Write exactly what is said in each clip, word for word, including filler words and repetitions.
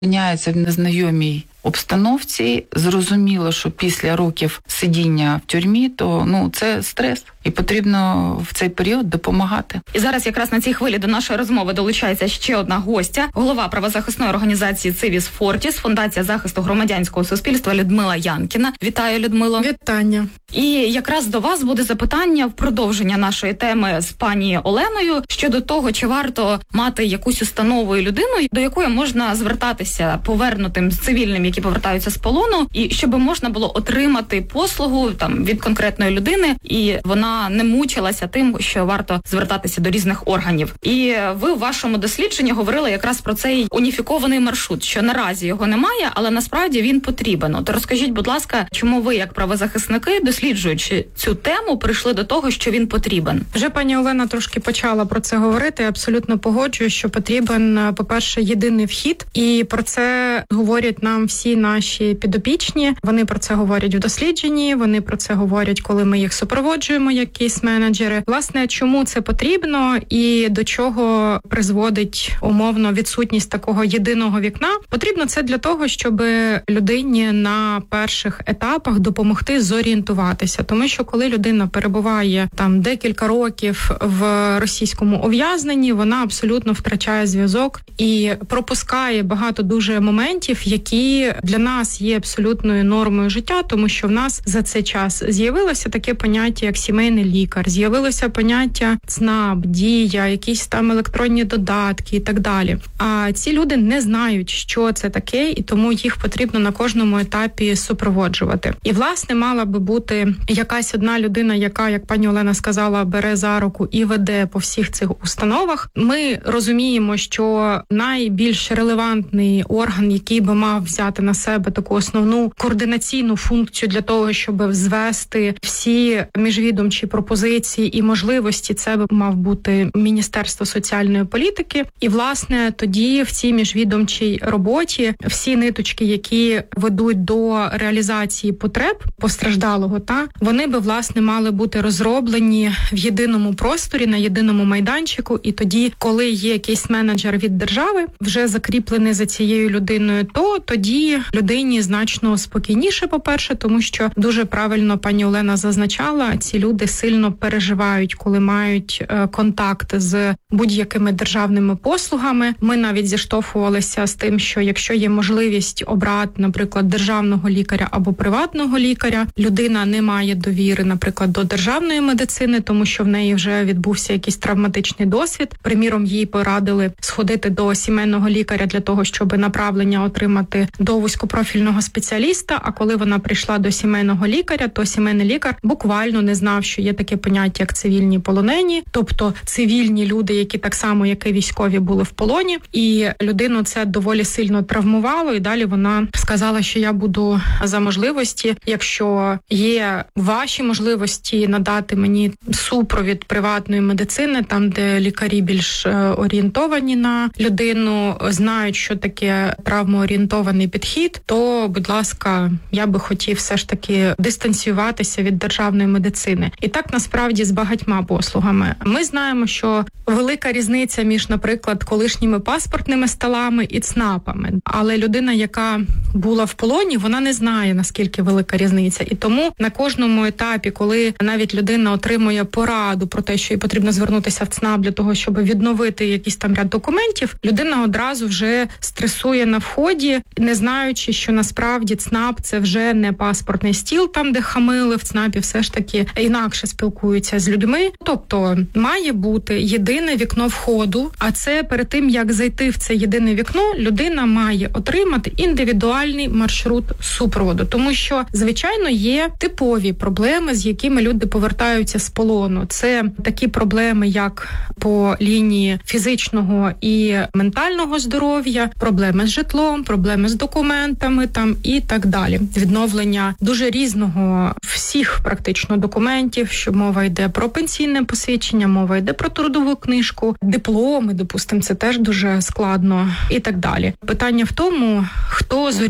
опиняється в незнайомій обстановці. Зрозуміло, що після років сидіння в тюрмі, то ну це стрес, і потрібно в цей період допомагати. І зараз якраз на цій хвилі до нашої розмови долучається ще одна гостя, голова правозахисної організації Civis Fortis, Фундація захисту громадянського суспільства Людмила Янкіна. Вітаю, Людмило. Вітання. І якраз до вас буде запитання в продовження нашої теми з пані Оленою щодо того, чи варто мати якусь установу і людину, до якої можна звертатися повернутим з цивільним, які повертаються з полону, і щоб можна було отримати послугу там від конкретної людини, і вона не мучилася тим, що варто звертатися до різних органів. І ви в вашому дослідженні говорили якраз про цей уніфікований маршрут, що наразі його немає, але насправді він потрібен. То розкажіть, будь ласка, чому ви, як правозахисники, досліджуючи цю тему, прийшли до того, що він потрібен? Вже пані Олена трошки почала про це говорити. Я абсолютно погоджуюсь, що потрібен, по-перше, єдиний вхід. І про це говорять нам всі наші підопічні. Вони про це говорять в дослідженні, вони про це говорять, коли ми їх супроводжуємо як кейс-менеджери. Власне, чому це потрібно і до чого призводить умовно відсутність такого єдиного вікна? Потрібно це для того, щоб людині на перших етапах допомогти зорієнтуватися. Тому що коли людина перебуває там декілька років в російському ув'язненні, вона абсолютно втрачає зв'язок і пропускає багато дуже моментів, які для нас є абсолютною нормою життя, тому що в нас за цей час з'явилося таке поняття, як сімейний лікар, з'явилося поняття ЦНАП, Дія, якісь там електронні додатки і так далі. А ці люди не знають, що це таке, і тому їх потрібно на кожному етапі супроводжувати. І, власне, мала би бути якась одна людина, яка, як пані Олена сказала, бере за руку і веде по всіх цих установах. Ми розуміємо, що найбільш релевантний орган, який би мав взяти на себе таку основну координаційну функцію для того, щоб звести всі міжвідомчі пропозиції і можливості, це би мав бути Міністерство соціальної політики. І, власне, тоді в цій міжвідомчій роботі всі ниточки, які ведуть до реалізації потреб постраждалого, та вони би, власне, мали бути розроблені в єдиному просторі, на єдиному майданчику. І тоді, коли є якийсь менеджер від держави, вже закріплений за цією людиною, то тоді людині значно спокійніше, по-перше, тому що дуже правильно пані Олена зазначала, ці люди сильно переживають, коли мають е, контакт з будь-якими державними послугами. Ми навіть зіштовхувалися з тим, що якщо є можливість обрати, наприклад, державного лікаря або приватного лікаря, людина не має довіри, наприклад, до державної медицини, тому що в неї вже відбувся якийсь травматичний досвід. Приміром, їй порадили сходити до сімейного лікаря для того, щоб направлення отримати до вузькопрофільного спеціаліста, а коли вона прийшла до сімейного лікаря, то сімейний лікар буквально не знав, що є таке поняття, як цивільні полонені, тобто цивільні люди, які так само, як і військові, були в полоні, і людину це доволі сильно травмувало, і далі вона сказала, що я буду за можливості, якщо є ваші можливості надати мені супровід приватної медицини, там, де лікарі більш орієнтовані на людину, знають, що таке травмоорієнтований підхід, то, будь ласка, я би хотів все ж таки дистанціюватися від державної медицини. І так, насправді, з багатьма послугами. Ми знаємо, що велика різниця між, наприклад, колишніми паспортними столами і ЦНАПами. Але людина, яка була в полоні, вона не знає, наскільки велика різниця. І тому на кожному етапі, коли навіть людина отримує пораду про те, що їй потрібно звернутися в ЦНАП для того, щоб відновити якийсь там ряд документів, людина одразу вже стресує на вході, не знаючи, що насправді ЦНАП – це вже не паспортний стіл, там, де хамили, в ЦНАПі все ж таки інакше спілкуються з людьми. Тобто має бути єдине вікно входу, а це перед тим, як зайти в це єдине вікно, людина має отримати індивідуальний маршрут супроводу. Тому що, звичайно, є типові проблеми, з якими люди повертаються з полону. Це такі проблеми, як по лінії фізичного і ментального здоров'я, проблеми з житлом, проблеми з документами там і так далі. Відновлення дуже різного всіх практично документів, що мова йде про пенсійне посвідчення, мова йде про трудову книжку, дипломи, допустимо, це теж дуже складно і так далі. Питання в тому, хто зорієнтує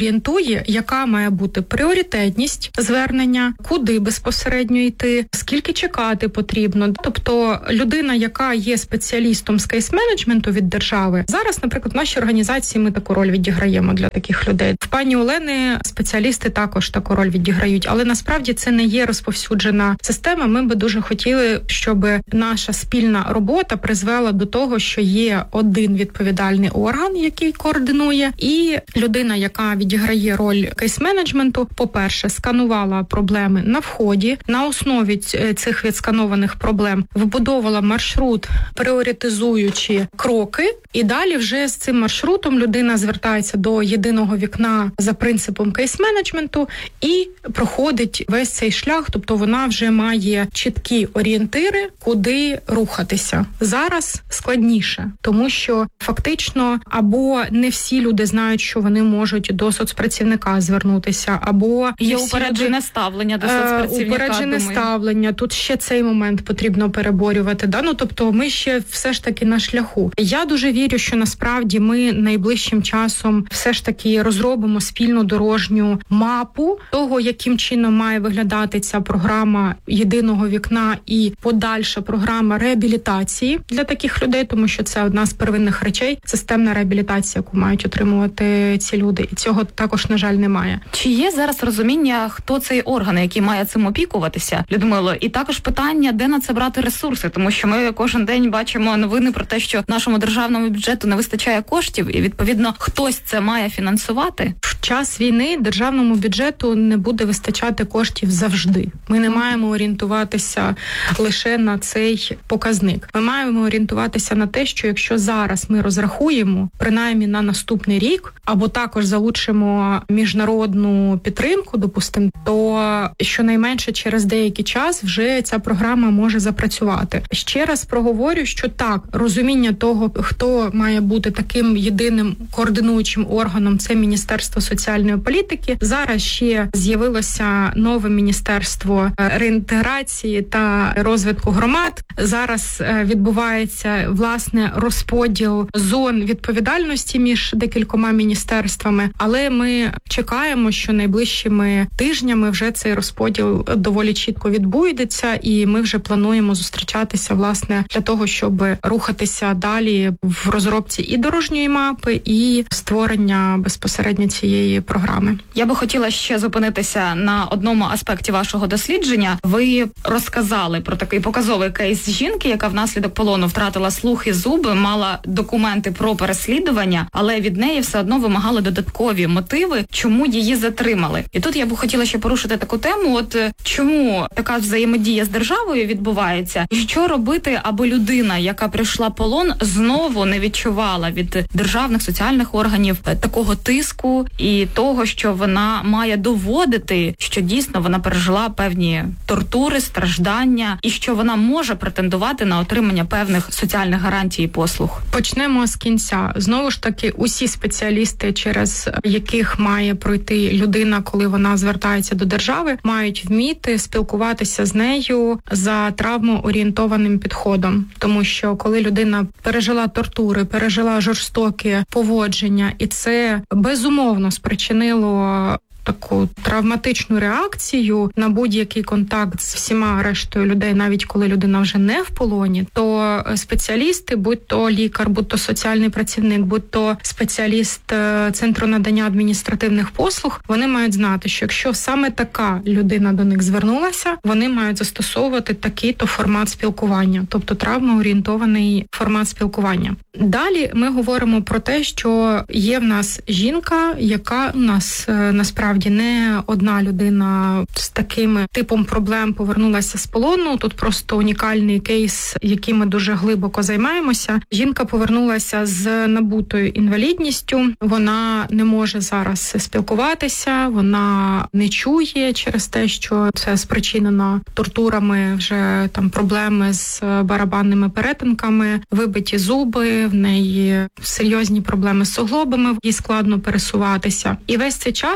орієнтує, яка має бути пріоритетність звернення, куди безпосередньо йти, скільки чекати потрібно. Тобто людина, яка є спеціалістом з кейс-менеджменту від держави, зараз, наприклад, в нашій організації ми таку роль відіграємо для таких людей. В пані Олени спеціалісти також таку роль відіграють, але насправді це не є розповсюджена система. Ми би дуже хотіли, щоб наша спільна робота призвела до того, що є один відповідальний орган, який координує, і людина, яка відіграє роль кейс-менеджменту, по-перше, сканувала проблеми на вході, на основі цих відсканованих проблем вибудовувала маршрут, пріоритизуючи кроки, і далі вже з цим маршрутом людина звертається до єдиного вікна за принципом кейс-менеджменту і проходить весь цей шлях, тобто вона вже має чіткі орієнтири, куди рухатися. Зараз складніше, тому що фактично або не всі люди знають, що вони можуть до соцпрацівника звернутися, або є всі упереджене люди... ставлення до соцпрацівника. Упереджене думаю. ставлення. Тут ще цей момент потрібно переборювати. Да? Ну, тобто ми ще все ж таки на шляху. Я дуже вірю, що насправді ми найближчим часом все ж таки розробимо спільну дорожню мапу того, яким чином має виглядати ця програма єдиного вікна і подальша програма реабілітації для таких людей, тому що це одна з первинних речей – системна реабілітація, яку мають отримувати ці люди. І цього також, на жаль, немає. Чи є зараз розуміння, хто цей орган, який має цим опікуватися, Людмило? І також питання, де на це брати ресурси, тому що ми кожен день бачимо новини про те, що нашому державному бюджету не вистачає коштів, і, відповідно, хтось це має фінансувати? В час війни державному бюджету не буде вистачати коштів завжди. Ми не маємо орієнтуватися лише на цей показник. Ми маємо орієнтуватися на те, що якщо зараз ми розрахуємо, принаймні на наступний рік, або також залучимо міжнародну підтримку, допустимо, то щонайменше через деякий час вже ця програма може запрацювати. Ще раз проговорю, що так, розуміння того, хто має бути таким єдиним координуючим органом, це Міністерство соціальної політики. Зараз ще з'явилося нове Міністерство реінтеграції та розвитку громад. Зараз відбувається, власне, розподіл зон відповідальності між декількома міністерствами, але ми чекаємо, що найближчими тижнями вже цей розподіл доволі чітко відбудеться, і ми вже плануємо зустрічатися, власне, для того, щоб рухатися далі в розробці і дорожньої мапи, і створення безпосередньо цієї програми. Я би хотіла ще зупинитися на одному аспекті вашого дослідження. Ви розказали про такий показовий кейс жінки, яка внаслідок полону втратила слух і зуби, мала документи про переслідування, але від неї все одно вимагали додаткові мотиви, чому її затримали. І тут я б хотіла ще порушити таку тему, от чому така взаємодія з державою відбувається, і що робити, аби людина, яка прийшла в полон, знову не відчувала від державних соціальних органів такого тиску і того, що вона має доводити, що дійсно вона пережила певні тортури, страждання, і що вона може претендувати на отримання певних соціальних гарантій і послуг. Почнемо з кінця. Знову ж таки, усі спеціалісти, через яких має пройти людина, коли вона звертається до держави, мають вміти спілкуватися з нею за травмоорієнтованим підходом. Тому що коли людина пережила тортури, пережила жорстоке поводження, і це безумовно спричинило таку травматичну реакцію на будь-який контакт з всіма рештою людей, навіть коли людина вже не в полоні, то спеціалісти, будь то лікар, будь то соціальний працівник, будь то спеціаліст Центру надання адміністративних послуг, вони мають знати, що якщо саме така людина до них звернулася, вони мають застосовувати такий-то формат спілкування, тобто травмоорієнтований формат спілкування. Далі ми говоримо про те, що є в нас жінка, яка у нас насправді не одна людина з таким типом проблем повернулася з полону. Тут просто унікальний кейс, яким ми дуже глибоко займаємося. Жінка повернулася з набутою інвалідністю. Вона не може зараз спілкуватися, вона не чує через те, що це спричинено тортурами, вже там проблеми з барабанними перетинками, вибиті зуби, в неї серйозні проблеми з суглобами, їй складно пересуватися. І весь цей час вона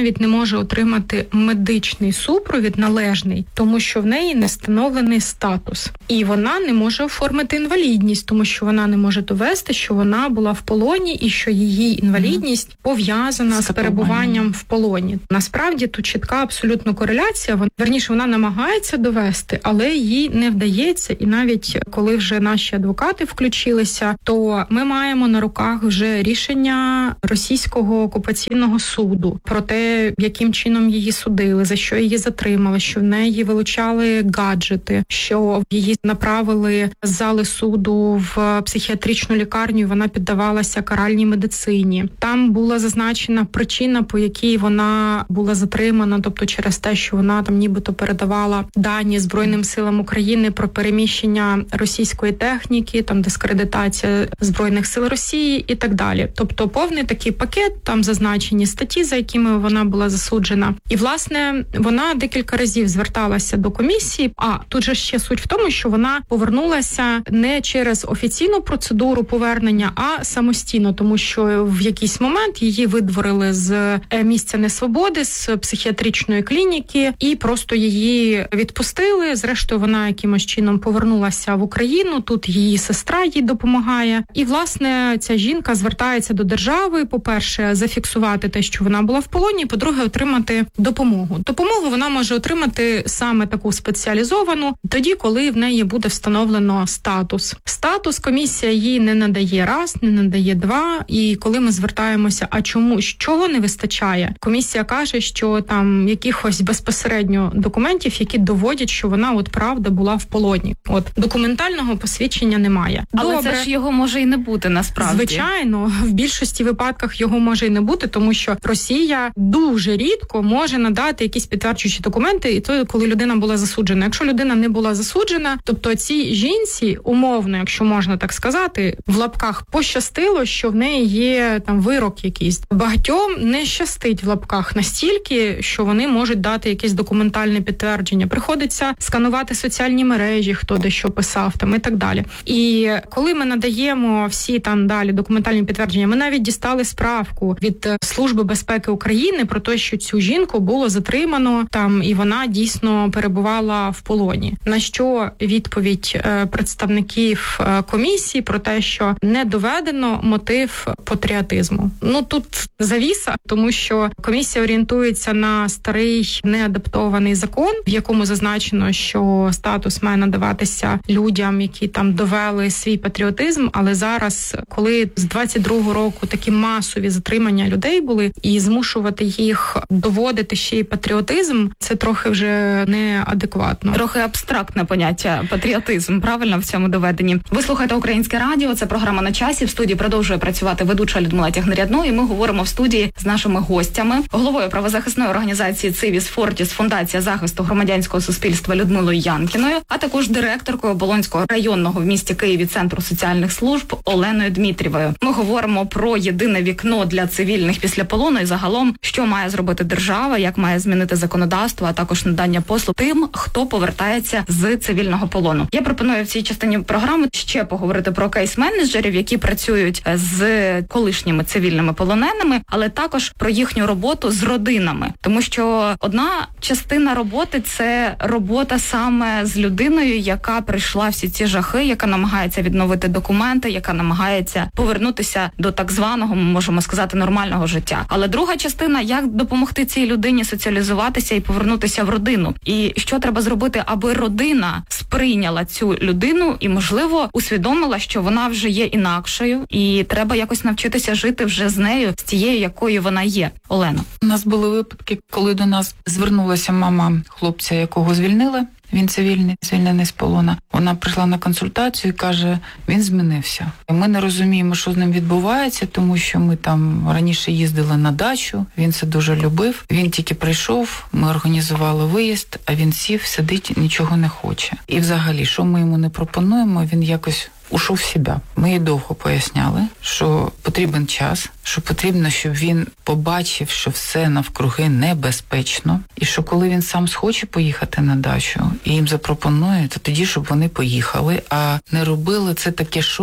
навіть не може отримати медичний супровід належний, тому що в неї не встановлений статус. І вона не може оформити інвалідність, тому що вона не може довести, що вона була в полоні і що її інвалідність пов'язана з, з перебуванням в полоні. Насправді тут чітка абсолютно кореляція. Вона, верніше, вона намагається довести, але їй не вдається. І навіть коли вже наші адвокати включилися, то ми маємо на руках вже рішення російського окупаційного суду про те, яким чином її судили, за що її затримали, що в неї вилучали гаджети, що її направили з зали суду в психіатричну лікарню, і вона піддавалася каральній медицині. Там була зазначена причина, по якій вона була затримана, тобто через те, що вона там нібито передавала дані Збройним силам України про переміщення російської техніки, там дискредитація Збройних сил Росії і так далі. Тобто повний такий пакет, там зазначені статті, за якими вона була засуджена. І, власне, вона декілька разів зверталася до комісії, а тут же ще суть в тому, що вона повернулася не через офіційну процедуру повернення, а самостійно, тому що в якийсь момент її видворили з місця несвободи, з психіатричної клініки, і просто її відпустили. Зрештою, вона якимось чином повернулася в Україну, тут її сестра їй допомагає. І, власне, ця жінка звертається до держави, по-перше, зафіксувати те, що вона була в полоні, по-друге, отримати допомогу. Допомогу вона може отримати саме таку спеціалізовану, тоді, коли в неї буде встановлено статус. Статус комісія їй не надає раз, не надає два, і коли ми звертаємося, а чому, чого не вистачає? Комісія каже, що там якихось безпосередньо документів, які доводять, що вона от правда була в полоні. От документального посвідчення немає. Але Добре. це ж його може і не бути насправді. Звичайно, в більшості випадках його може і не бути, тому що Росія дуже рідко може надати якісь підтверджуючі документи, і то, коли людина була засуджена. Якщо людина не була засуджена, тобто цій жінці, умовно, якщо можна так сказати, в лапках пощастило, що в неї є там вирок якийсь. Багатьом не щастить в лапках настільки, що вони можуть дати якесь документальне підтвердження. Приходиться сканувати соціальні мережі, хто де що писав там і так далі. І коли ми надаємо всі там далі документальні підтвердження, ми навіть дістали справку від Служби безпеки України про те, що цю жінку було затримано там, і вона дійсно перебувала в полоні. На що відповідь представників комісії про те, що не доведено мотив патріотизму. Ну тут завіса, тому що комісія орієнтується на старий неадаптований закон, в якому зазначено, що статус має надаватися людям, які там довели свій патріотизм, але зараз, коли з двадцять другого року такі масові затримання людей були, і змушувати їх доводити ще й патріотизм, це трохи вже неадекватно. Трохи абстрактне поняття патріотизм, правильно, в цьому доведенні. Ви слухаєте Українське радіо, це програма «На часі». В студії продовжує працювати ведуча Людмила Тягнерядно, і ми говоримо в студії з нашими гостями. Головою правозахисної організації «Цивіс Фортіс» Фундація захисту громадянського суспільства Людмилою Янкіною, а також директоркою Оболонського районного в місті Києві Центру соціальних служб Оленою Дмитрівою. Ми говоримо про єдине вікно для цивільних після полону і загалом, що має зробити держава, як має змінити законодавство, а також надання послуг тим, хто повертається з цивільного полону. Я пропоную в цій частині програми ще поговорити про кейс-менеджерів, які працюють з колишніми цивільними полоненими, але також про їхню роботу з родинами. Тому що одна частина роботи – це робота саме з людиною, яка прийшла всі ці жахи, яка намагається відновити документи, яка намагається повернутися до так званого, ми можемо сказати, нормального життя. Але друга частина – як допомогти цій людині соціалізуватися і повернутися в родину. І що треба зробити, аби родина сприйняла цю людину і, можливо, усвідомила, що вона вже є інакшою, і треба якось навчитися жити вже з нею, з тією, якою вона є. Олена. У нас були випадки, коли до нас звернулася мама хлопця, якого звільнили. Він цивільний, звільнений з полона. Вона прийшла на консультацію і каже, він змінився. Ми не розуміємо, що з ним відбувається, тому що ми там раніше їздили на дачу, він це дуже любив. Він тільки прийшов, ми організували виїзд, а він сів, сидить, нічого не хоче. І взагалі, що ми йому не пропонуємо, він якось ушов в себе. Ми їй довго поясняли, що потрібен час, що потрібно, щоб він побачив, що все навкруги небезпечно, і що коли він сам схоче поїхати на дачу і їм запропонує, то тоді, щоб вони поїхали, а не робили це таке шоу,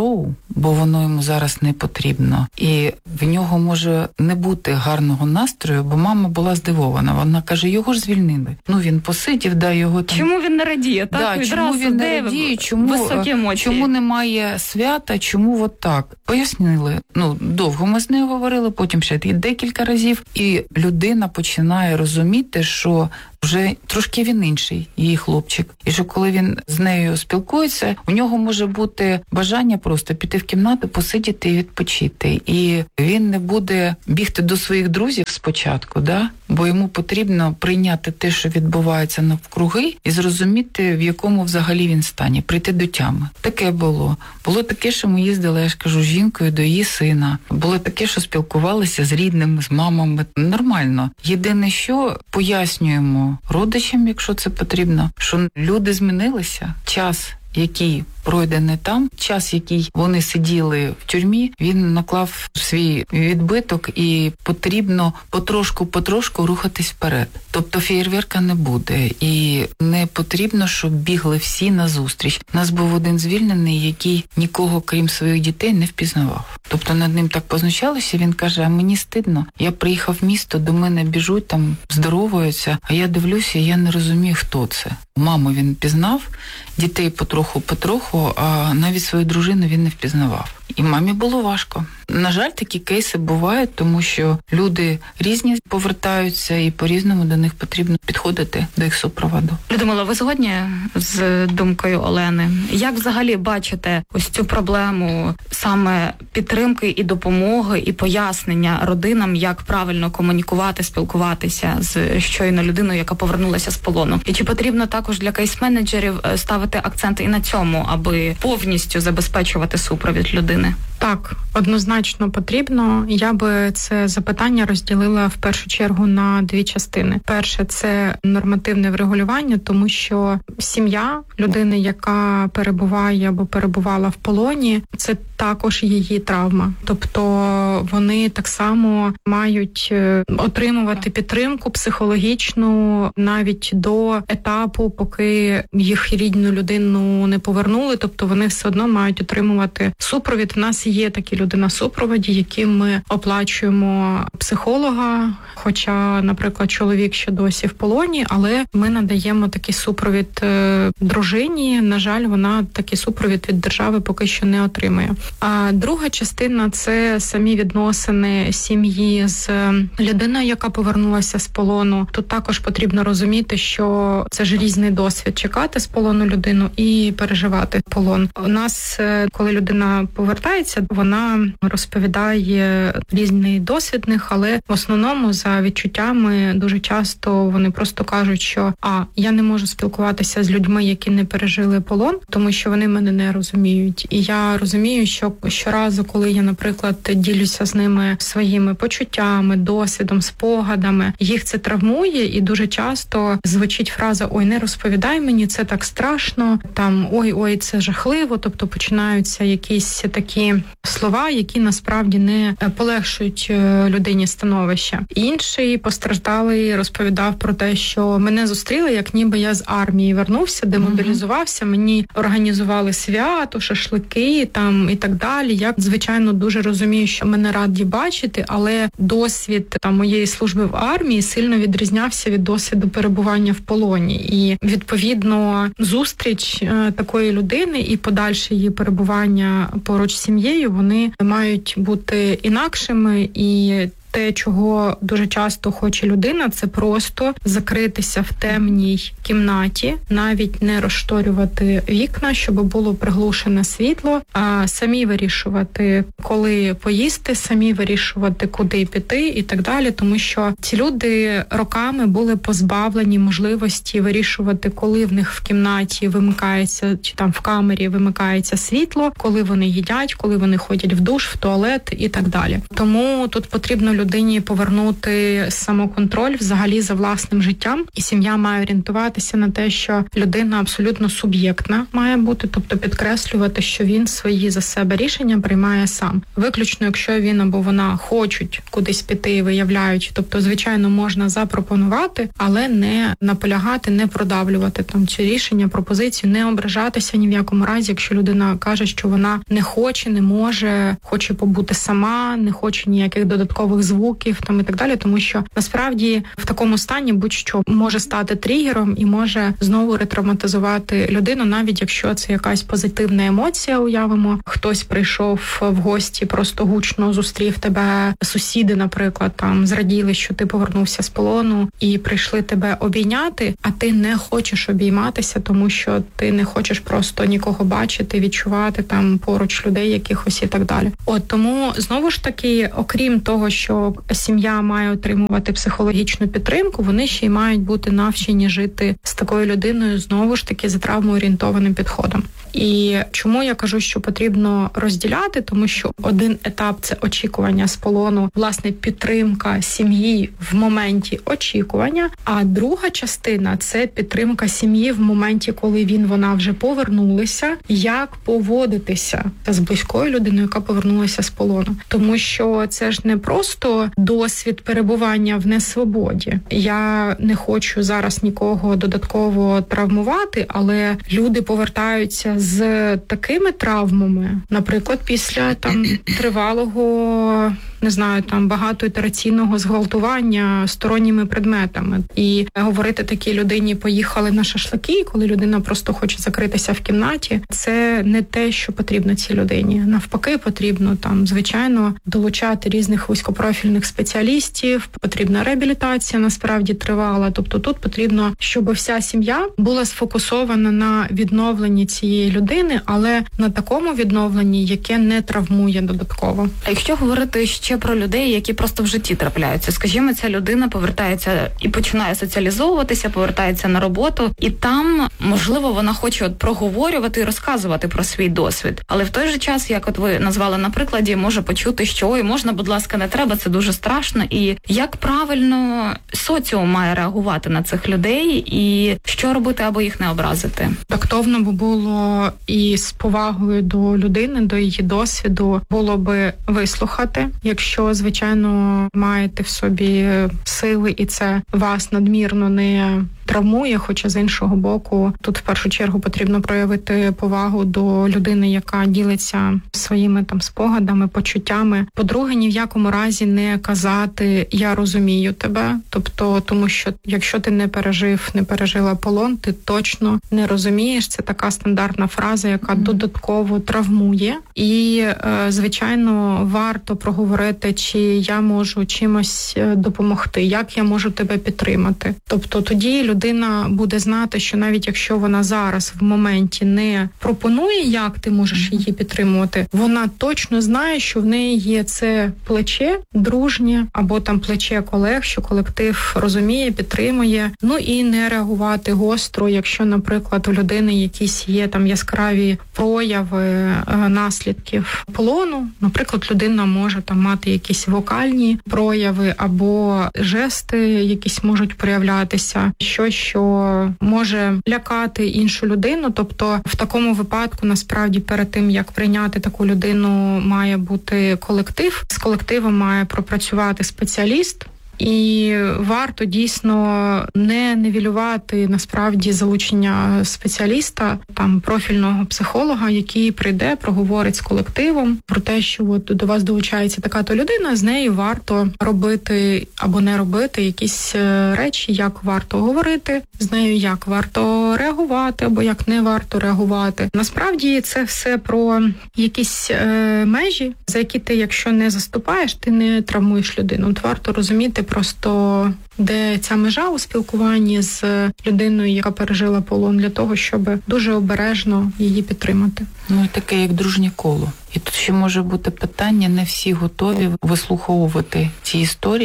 бо воно йому зараз не потрібно. І в нього може не бути гарного настрою, бо мама була здивована. Вона каже, його ж звільнили. Ну, він посидів, да, його там... Чому він не радіє, так? Да, чому він не радіє, чому, високі емоції? Чому немає свята, чому от так? Пояснили. Ну, довго ми з нею говорили, потім ще декілька разів. І людина починає розуміти, що вже трошки він інший, її хлопчик. І що коли він з нею спілкується, у нього може бути бажання просто піти в кімнату, посидіти і відпочити. І він не буде бігти до своїх друзів спочатку, да? Бо йому потрібно прийняти те, що відбувається навкруги, і зрозуміти, в якому взагалі він стані, прийти до тями. Таке було. Було таке, що ми їздили, я ж кажу, з жінкою до її сина. Було таке, що спілкувалися з рідними, з мамами. Нормально. Єдине, що пояснюємо родичам, якщо це потрібно, що люди змінилися, час, який пройдений там, час, який вони сиділи в тюрмі, він наклав свій відбиток, і потрібно потрошку-потрошку рухатись вперед. Тобто феєрверка не буде, і не потрібно, щоб бігли всі назустріч. У нас був один звільнений, який нікого, крім своїх дітей, не впізнавав. Тобто над ним так позначалося, він каже, а мені стидно, я приїхав в місто, до мене біжуть, там здоровуються, а я дивлюся, я не розумію, хто це. Маму він пізнав, дітей потроху-потроху, а навіть свою дружину він не впізнавав. І мамі було важко. На жаль, такі кейси бувають, тому що люди різні повертаються, і по-різному до них потрібно підходити, до їх супроводу. Людмила, ви згодні з думкою Олени? Як взагалі бачите ось цю проблему саме підтримки і допомоги, і пояснення родинам, як правильно комунікувати, спілкуватися з щойно людиною, яка повернулася з полону? І чи потрібно також для кейс-менеджерів ставити акцент і на цьому, аби повністю забезпечувати супровід людини? Так, однозначно потрібно. Я би це запитання розділила в першу чергу на дві частини. Перше – це нормативне врегулювання, тому що сім'я людини, яка перебуває або перебувала в полоні, це також її травма. Тобто вони так само мають отримувати підтримку психологічну навіть до етапу, поки їх рідну людину не повернули. Тобто вони все одно мають отримувати супровід. В нас є такі люди на супроводі, яким ми оплачуємо психолога, хоча, наприклад, чоловік ще досі в полоні, але ми надаємо такий супровід дружині. На жаль, вона такий супровід від держави поки що не отримує. А друга частина – це самі відносини сім'ї з людиною, яка повернулася з полону. Тут також потрібно розуміти, що це ж різний досвід – чекати з полону людину і переживати полон. У нас, коли людина повертається, вона розповідає різний досвід в них, але в основному за відчуттями дуже часто вони просто кажуть, що а я не можу спілкуватися з людьми, які не пережили полон, тому що вони мене не розуміють. І я розумію, що щоразу, коли я, наприклад, ділюся з ними своїми почуттями, досвідом, спогадами, їх це травмує, і дуже часто звучить фраза «Ой, не розповідай мені, це так страшно», там «Ой-ой, це жахливо», тобто починаються якісь такі слова, які насправді не полегшують людині становище. Інший постраждалий розповідав про те, що мене зустріли, як ніби я з армії вернувся, демобілізувався, мені організували свято, шашлики там і так далі. Я, звичайно, дуже розумію, що мене раді бачити, але досвід там моєї служби в армії сильно відрізнявся від досвіду перебування в полоні. І, відповідно, зустріч е, такої людини і подальше її перебування поруч з сім'єю, вони мають бути інакшими, і те, чого дуже часто хоче людина, це просто закритися в темній кімнаті, навіть не розшторювати вікна, щоб було приглушене світло, а самі вирішувати, коли поїсти, самі вирішувати, куди піти і так далі, тому що ці люди роками були позбавлені можливості вирішувати, коли в них в кімнаті вимикається, чи там в камері вимикається світло, коли вони їдять, коли вони ходять в душ, в туалет і так далі. Тому тут потрібно людині повернути самоконтроль взагалі за власним життям, і сім'я має орієнтуватися на те, що людина абсолютно суб'єктна має бути, тобто підкреслювати, що він свої за себе рішення приймає сам. Виключно, якщо він або вона хочуть кудись піти і виявляють, тобто, звичайно, можна запропонувати, але не наполягати, не продавлювати там ці рішення, пропозицію, не ображатися ні в якому разі, якщо людина каже, що вона не хоче, не може, хоче побути сама, не хоче ніяких додаткових звуків там і так далі, тому що насправді в такому стані будь-що може стати тригером і може знову ретравматизувати людину, навіть якщо це якась позитивна емоція, уявимо, хтось прийшов в гості, просто гучно зустрів тебе, сусіди, наприклад, там зраділи, що ти повернувся з полону і прийшли тебе обійняти, а ти не хочеш обійматися, тому що ти не хочеш просто нікого бачити, відчувати там поруч людей якихось і так далі. От тому знову ж таки, окрім того, що сім'я має отримувати психологічну підтримку, вони ще й мають бути навчені жити з такою людиною, знову ж таки, за травмоорієнтованим підходом. І чому я кажу, що потрібно розділяти, тому що один етап – це очікування з полону, власне, підтримка сім'ї в моменті очікування, а друга частина – це підтримка сім'ї в моменті, коли він, вона вже повернулися, як поводитися з близькою людиною, яка повернулася з полону. Тому що це ж не просто досвід перебування в несвободі. Я не хочу зараз нікого додатково травмувати, але люди повертаються з такими травмами, наприклад, після там тривалого, не знаю, там багатоітераційного зґвалтування сторонніми предметами. І говорити такій людині «поїхали на шашлики», коли людина просто хоче закритися в кімнаті, це не те, що потрібно цій людині. Навпаки, потрібно там, звичайно, долучати різних вузькопрофільних спеціалістів, потрібна реабілітація, насправді, тривала. Тобто тут потрібно, щоб вся сім'я була сфокусована на відновленні цієї людини, але на такому відновленні, яке не травмує додатково. А якщо говорити ще про людей, які просто в житті трапляються, скажімо, ця людина повертається і починає соціалізовуватися, повертається на роботу, і там, можливо, вона хоче от проговорювати і розказувати про свій досвід. Але в той же час, як от ви назвали на прикладі, може почути, що ой, можна, будь ласка, не треба, це дуже страшно. І як правильно соціум має реагувати на цих людей, і що робити, аби їх не образити? Тактовно би було і з повагою до людини, до її досвіду, було би вислухати, якщо, звичайно, маєте в собі сили і це вас надмірно не травмує, хоча з іншого боку, тут в першу чергу потрібно проявити повагу до людини, яка ділиться своїми там спогадами, почуттями. По-друге, ні в якому разі не казати «я розумію тебе», тобто, тому що якщо ти не пережив, не пережила полон, ти точно не розумієш. Це така стандартна фраза, яка mm-hmm. додатково травмує. І, звичайно, варто проговорити, чи я можу чимось допомогти, як я можу тебе підтримати. Тобто тоді людина буде знати, що навіть якщо вона зараз в моменті не пропонує, як ти можеш її підтримувати, вона точно знає, що в неї є це плече дружнє або там плече колег, що колектив розуміє, підтримує. Ну і не реагувати гостро, якщо, наприклад, у людини якісь є там яскраві прояви е, наслідків полону. Наприклад, людина може там мати якісь вокальні прояви або жести, якісь можуть проявлятися, що що може лякати іншу людину. Тобто в такому випадку, насправді, перед тим, як прийняти таку людину, має бути колектив. З колективом має пропрацювати спеціаліст. І варто дійсно не нівелювати насправді залучення спеціаліста, там профільного психолога, який прийде, проговорить з колективом про те, що от до вас долучається така-то людина, з нею варто робити або не робити якісь речі, як варто говорити, з нею як варто реагувати або як не варто реагувати. Насправді це все про якісь е, межі, за які ти, якщо не заступаєш, ти не травмуєш людину. От варто розуміти просто, де ця межа у спілкуванні з людиною, яка пережила полон, для того, щоб дуже обережно її підтримати. Ну, і таке, як дружнє коло. І тут ще може бути питання, не всі готові вислуховувати ці історії,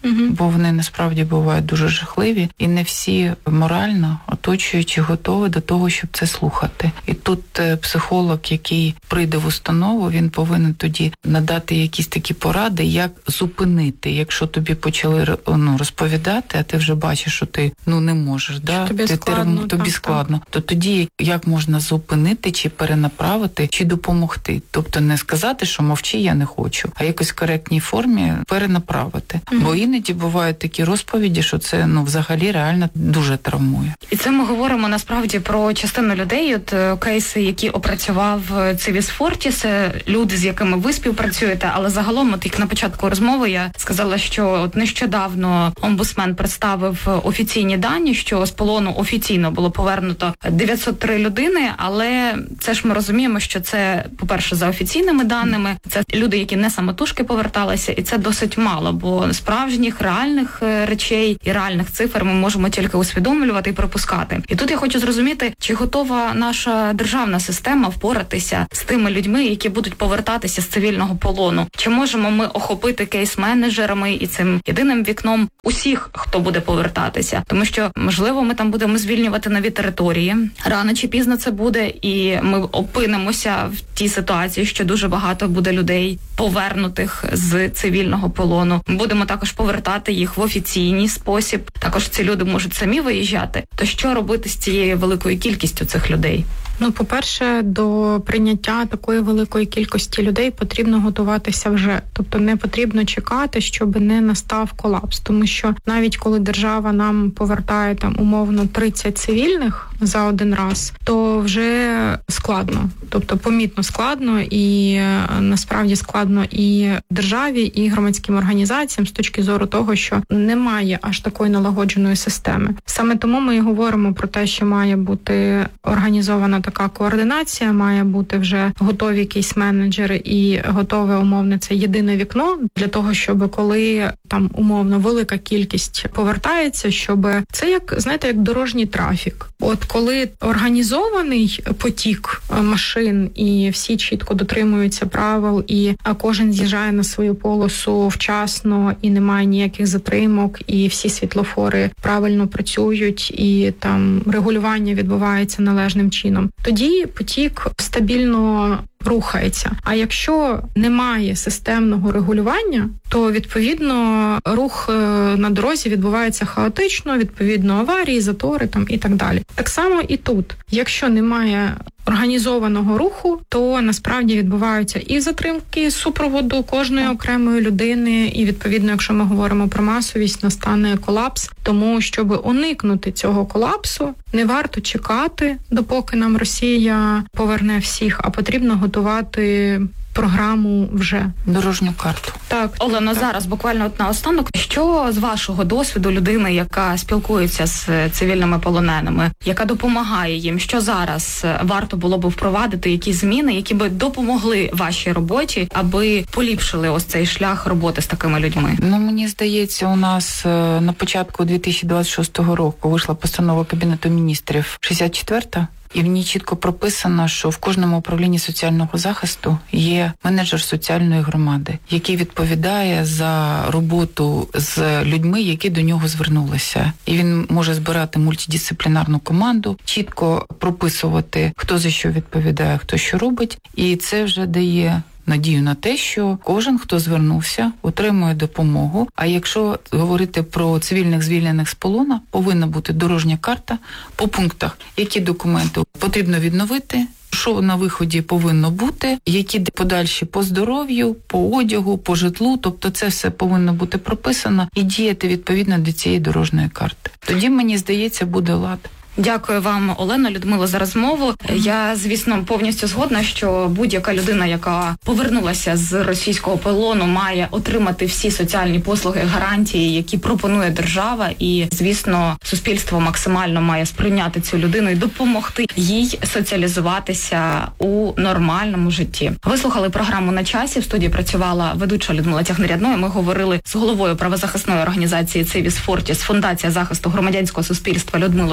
Угу. бо вони насправді бувають дуже жахливі, і не всі морально оточуючи готові до того, щоб це слухати. І тут психолог, який прийде в установу, він повинен тоді надати якісь такі поради, як зупинити, якщо тобі почали ну, розповідати, а ти вже бачиш, що ти ну не можеш, да? тобі ти, складно, ти, тобі так, складно. Так. То тоді як можна зупинити, чи перенаправити, чи допомогти? Тобто не сказати, що мовчи, я не хочу, а якось в коректній формі перенаправити. Mm-hmm. Бо іноді бувають такі розповіді, що це ну взагалі реально дуже травмує. І це ми говоримо насправді про частину людей, от кейси, які опрацював Civis Fortis, люди, з якими ви співпрацюєте, але загалом, от як на початку розмови я сказала, що от нещодавно омбудсмен представив офіційні дані, що з полону офіційно було повернуто дев'ятсот три людини, але це ж ми розуміємо, що це, по-перше, за офіційними даними, це люди, які не самотужки поверталися, і це досить мало, бо справжніх, реальних речей і реальних цифр ми можемо тільки усвідомлювати і припускати. І тут я хочу зрозуміти, чи готова наша державна система впоратися з тими людьми, які будуть повертатися з цивільного полону? Чи можемо ми охопити кейс-менеджерами і цим єдиним вікном усіх, хто буде повертатися? Тому що, можливо, ми там будемо звільнювати нові території. Рано чи пізно це буде, і ми опинимося в тій ситуації, що дуже багато буде людей повернутих з цивільного полону. Ми будемо також повертати їх в офіційний спосіб. Також ці люди можуть самі виїжджати. То що робити з цією великою кількістю цих людей? Ну, по-перше, до прийняття такої великої кількості людей потрібно готуватися вже. Тобто не потрібно чекати, щоб не настав колапс. Тому що навіть коли держава нам повертає там умовно тридцять цивільних за один раз, то вже складно. Тобто помітно складно і насправді складно і державі, і громадським організаціям з точки зору того, що немає аж такої налагодженої системи. Саме тому ми і говоримо про те, що має бути організована така координація, має бути вже готові кейс-менеджери і готове умовне це єдине вікно для того, щоб коли там умовно велика кількість повертається, щоб це як, знаєте, як дорожній трафік. От коли організований потік машин і всі чітко дотримуються правил, і кожен з'їжджає на свою полосу вчасно, і немає ніяких затримок, і всі світлофори правильно працюють, і там регулювання відбувається належним чином, тоді потік стабільно рухається. А якщо немає системного регулювання, то, відповідно, рух на дорозі відбувається хаотично, відповідно, аварії, затори там і так далі. Так само і тут. Якщо немає організованого руху, то насправді відбуваються і затримки супроводу кожної окремої людини, і, відповідно, якщо ми говоримо про масовість, настане колапс. Тому, щоб уникнути цього колапсу, не варто чекати, допоки нам Росія поверне всіх, а потрібно готувати програму вже. Дорожню карту. Так. Олено, зараз буквально от наостанок, що з вашого досвіду людини, яка спілкується з цивільними полоненими, яка допомагає їм, що зараз варто було б впровадити, які зміни, які би допомогли вашій роботі, аби поліпшили ось цей шлях роботи з такими людьми? Ну, мені здається, у нас на початку дві тисячі двадцять шостого року вийшла постанова Кабінету міністрів шістдесят четверта, і в ній чітко прописано, що в кожному управлінні соціального захисту є менеджер соціальної громади, який відповідає за роботу з людьми, які до нього звернулися. І він може збирати мультидисциплінарну команду, чітко прописувати, хто за що відповідає, хто що робить. І це вже дає надію на те, що кожен, хто звернувся, отримує допомогу. А якщо говорити про цивільних звільнених з полону, повинна бути дорожня карта по пунктах, які документи потрібно відновити, що на виході повинно бути, які подальші по здоров'ю, по одягу, по житлу, тобто це все повинно бути прописано і діяти відповідно до цієї дорожньої карти. Тоді, мені здається, буде лад. Дякую вам, Олено, Людмило, за розмову. Я, звісно, повністю згодна, що будь-яка людина, яка повернулася з російського полону, має отримати всі соціальні послуги, гарантії, які пропонує держава. І, звісно, суспільство максимально має сприйняти цю людину і допомогти їй соціалізуватися у нормальному житті. Ви слухали програму «На часі». В студії працювала ведуча Людмила Тягнерядною. Ми говорили з головою правозахисної організації Civis Fortis, Фундація захисту громадянського суспільства Людмилою Янкіною.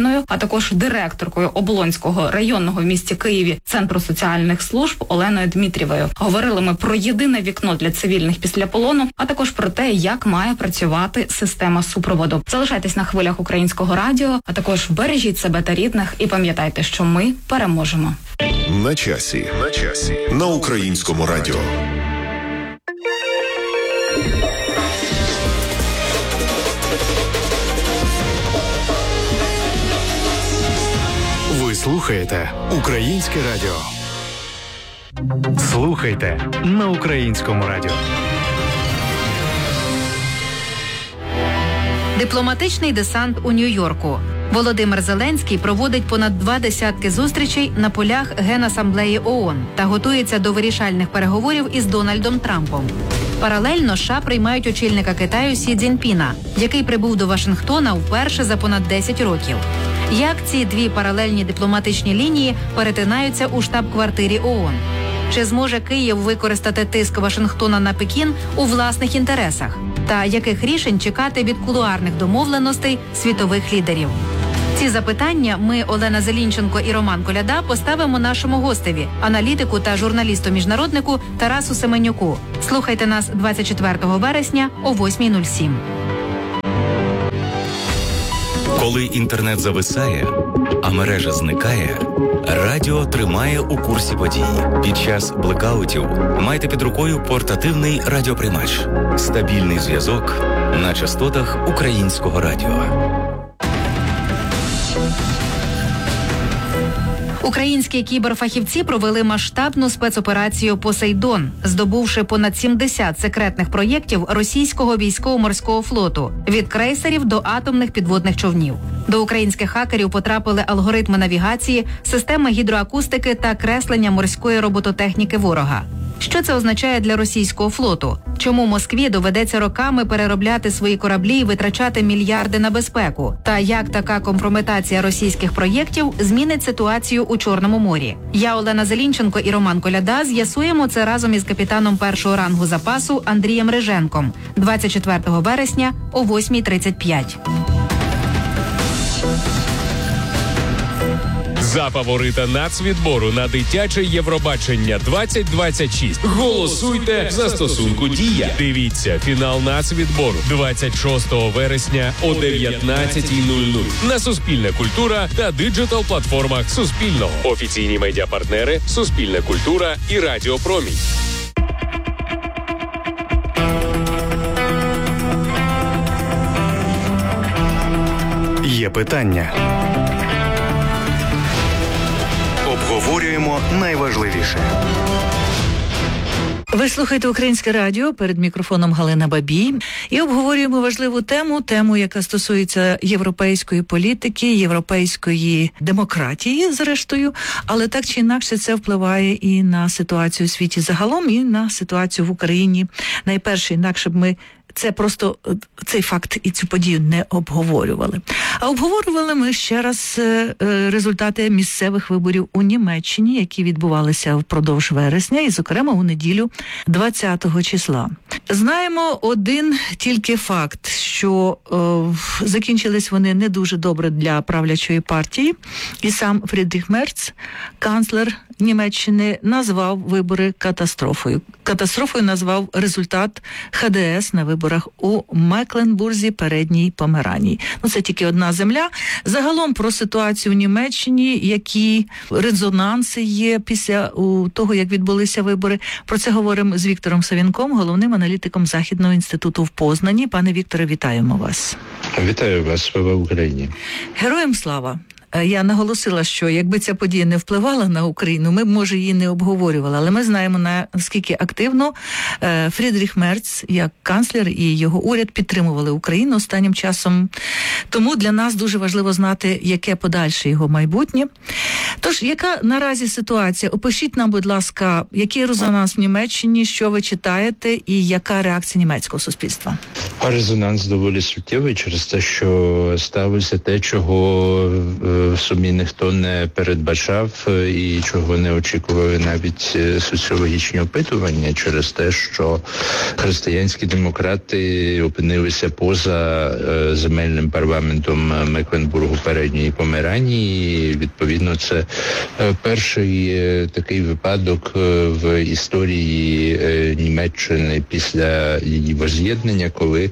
Україною, а також директоркою Оболонського районного в місті Києві Центру соціальних служб Оленою Дмитрієвою. Говорили ми про єдине вікно для цивільних після полону, а також про те, як має працювати система супроводу. Залишайтесь на хвилях Українського радіо, а також бережіть себе та рідних і пам'ятайте, що ми переможемо. На часі. На часі. На Українському радіо. Ви слухаєте Українське радіо. Слухайте на Українському радіо. Дипломатичний десант у Нью-Йорку. Володимир Зеленський проводить понад два десятки зустрічей на полях Генасамблеї ООН та готується до вирішальних переговорів із Дональдом Трампом. Паралельно США приймають очільника Китаю Сі Цзіньпіна, який прибув до Вашингтона вперше за понад десять років. Як ці дві паралельні дипломатичні лінії перетинаються у штаб-квартирі ООН? Чи зможе Київ використати тиск Вашингтона на Пекін у власних інтересах? Та яких рішень чекати від кулуарних домовленостей світових лідерів? Ці запитання ми, Олена Зелінченко і Роман Коляда, поставимо нашому гостеві, аналітику та журналісту-міжнароднику Тарасу Семенюку. Слухайте нас двадцять четвертого вересня о восьмій нуль сім. Коли інтернет зависає, а мережа зникає, радіо тримає у курсі подій. Під час блекаутів майте під рукою портативний радіоприймач. Стабільний зв'язок на частотах Українського радіо. Українські кіберфахівці провели масштабну спецоперацію «Посейдон», здобувши понад сімдесят секретних проєктів російського військово-морського флоту – від крейсерів до атомних підводних човнів. До українських хакерів потрапили алгоритми навігації, системи гідроакустики та креслення морської робототехніки ворога. Що це означає для російського флоту? Чому Москві доведеться роками переробляти свої кораблі і витрачати мільярди на безпеку? Та як така компрометація російських проєктів змінить ситуацію у Чорному морі? Я, Олена Зелінченко і Роман Коляда з'ясуємо це разом із капітаном першого рангу запасу Андрієм Риженком двадцять четвертого вересня о восьмій тридцять п'ять. За фаворита нацвідбору на дитяче Євробачення двадцять двадцять шість. Голосуйте в застосунку «Дія». Дивіться фінал нацвідбору двадцять шостого вересня о дев'ятнадцятій нуль нуль на Суспільна культура та диджитал-платформах Суспільного. Офіційні медіапартнери Суспільна культура і Радіо Промінь. Є питання. Обговорюємо найважливіше. Ви слухаєте Українське радіо, перед мікрофоном Галина Бабій, і обговорюємо важливу тему, тему, яка стосується європейської політики, європейської демократії, зрештою, але так чи інакше це впливає і на ситуацію у світі загалом, і на ситуацію в Україні. Найперше, інакше б ми це просто цей факт і цю подію не обговорювали. А обговорювали ми ще раз результати місцевих виборів у Німеччині, які відбувалися впродовж вересня, і, зокрема, у неділю двадцятого числа. Знаємо один тільки факт, що е, закінчились вони не дуже добре для правлячої партії, і сам Фрідріх Мерц, канцлер Німеччини, назвав вибори катастрофою. Катастрофою назвав результат Ха Де Ес на виборах у Мекленбурзі, Передній Померанії. Ну, це тільки одна земля. Загалом про ситуацію в Німеччині, які резонанси є після у, того, як відбулися вибори. Про це говоримо з Віктором Савінком, головним аналітиком Західного інституту в Познані. Пане Вікторе, вітаємо вас. Вітаю вас, слава Україні. Героям слава. Я наголосила, що якби ця подія не впливала на Україну, ми б, може, її не обговорювали. Але ми знаємо, наскільки активно Фрідріх Мерц, як канцлер, і його уряд підтримували Україну останнім часом. Тому для нас дуже важливо знати, яке подальше його майбутнє. Тож, яка наразі ситуація? Опишіть нам, будь ласка, який резонанс в Німеччині, що ви читаєте, і яка реакція німецького суспільства? Резонанс доволі суттєвий через те, що сталося те, чого в сумі ніхто не передбачав і чого не очікували навіть соціологічні опитування через те, що християнські демократи опинилися поза земельним парламентом Мекленбургу Передньої Померанії. І, відповідно, це перший такий випадок в історії Німеччини після її воз'єднання, коли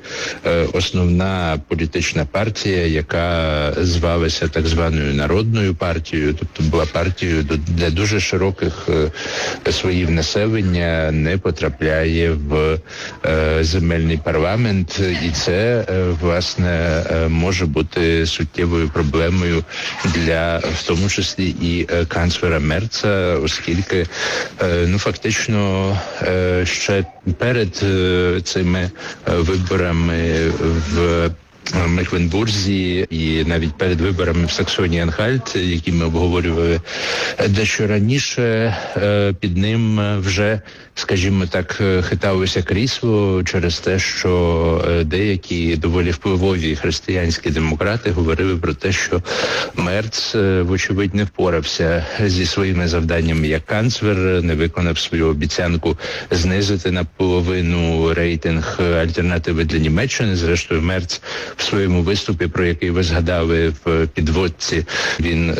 основна політична партія, яка звалася так званою народною партією, тобто була партією для дуже широких слоїв населення, не потрапляє в земельний парламент, і це, власне, може бути суттєвою проблемою для, в тому числі, і канцлера Мерца, оскільки, ну, фактично, ще перед цими виборами в Мекленбурзі і навіть перед виборами в Саксонії-Анхальт, які ми обговорювали дещо раніше, під ним вже, скажімо так, хиталося крісло через те, що деякі доволі впливові християнські демократи говорили про те, що Мерц, вочевидь, не впорався зі своїми завданнями як канцлер, не виконав свою обіцянку знизити наполовину рейтинг Альтернативи для Німеччини. Зрештою, Мерц в своєму виступі, про який ви згадали в підводці, він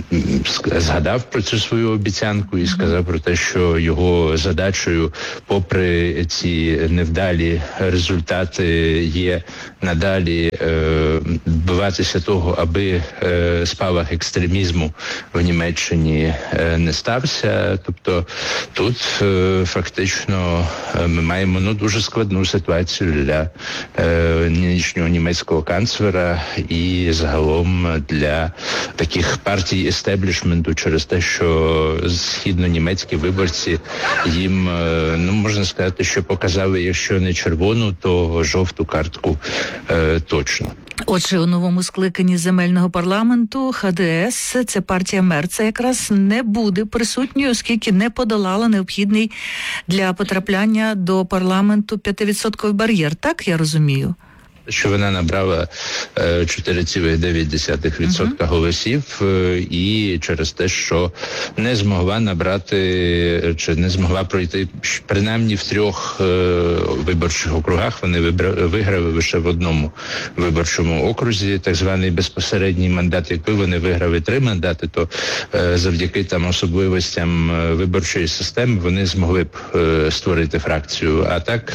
згадав про цю свою обіцянку і сказав про те, що його задачею, попри ці невдалі результати, є надалі е, добиватися того, аби е, спалах екстремізму в Німеччині е, не стався. Тобто тут е, фактично ми маємо, ну, дуже складну ситуацію для е, нинішнього німецького канцлера і загалом для таких партій естеблішменту через те, що східно-німецькі виборці їм, ну, можна сказати, що показали, якщо не червону, то жовту картку е, точно. Отже, у новому скликанні земельного парламенту Ха Де Ес, це партія Мерца, якраз не буде присутньою, оскільки не подолала необхідний для потрапляння до парламенту п'ятивідсотковий бар'єр. Так, я розумію? Що вона набрала чотири цілих дев'ять десятих відсотка uh-huh. голосів, і через те, що не змогла набрати, чи не змогла пройти, принаймні в трьох виборчих округах, вони виграли лише в одному виборчому окрузі, так званий безпосередній мандат. Якби вони виграли три мандати, то завдяки там особливостям виборчої системи вони змогли б створити фракцію, а так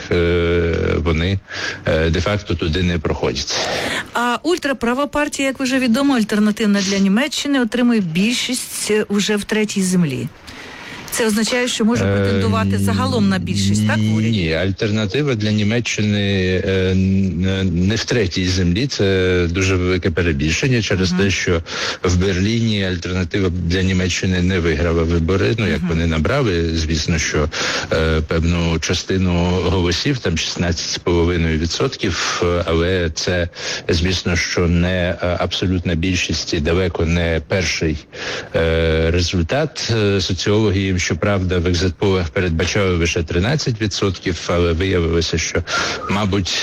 вони де-факто туди не проходять. А ультраправа партія, як вже відомо, альтернативна для Німеччини, отримує більшість уже в третій землі. Це означає, що може претендувати загалом на більшість, так, в уряді? Ні, альтернатива для Німеччини не в третій землі, це дуже велике перебільшення через uh-huh. те, що в Берліні альтернатива для Німеччини не виграла вибори, ну, як uh-huh. вони набрали, звісно, що е, певну частину голосів, там шістнадцять з половиною відсотків, але це, звісно, що не абсолютна більшість і далеко не перший е, результат. Соціологи їм, щоправда, в екзитполах передбачали лише тринадцять відсотків, але виявилося, що, мабуть,